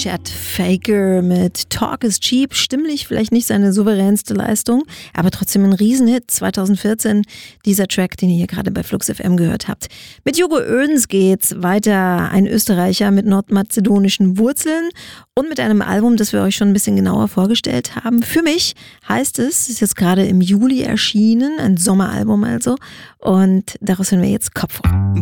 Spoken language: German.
Chet Faker mit Talk is Cheap. Stimmlich vielleicht nicht seine souveränste Leistung, aber trotzdem ein Riesenhit 2014. Dieser Track, den ihr hier gerade bei Flux FM gehört habt. Mit Hugo Oehns geht's weiter. Ein Österreicher mit nordmazedonischen Wurzeln und mit einem Album, das wir euch schon ein bisschen genauer vorgestellt haben. Für mich heißt es, ist jetzt gerade im Juli erschienen, ein Sommeralbum also. Und daraus hören wir jetzt Kopfhörer.